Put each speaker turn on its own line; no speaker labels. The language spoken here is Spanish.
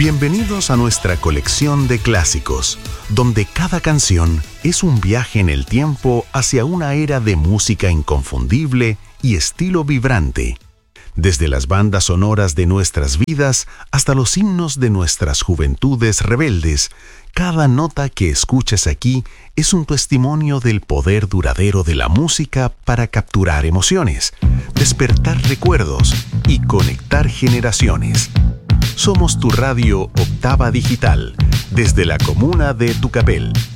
Bienvenidos a nuestra colección de clásicos, donde cada canción es un viaje en el tiempo hacia una era de música inconfundible y estilo vibrante. Desde las bandas sonoras de nuestras vidas hasta los himnos de nuestras juventudes rebeldes, cada nota que escuchas aquí es un testimonio del poder duradero de la música para capturar emociones, despertar recuerdos y conectar generaciones. Somos tu radio Octava Digital, desde la comuna de Tucapel.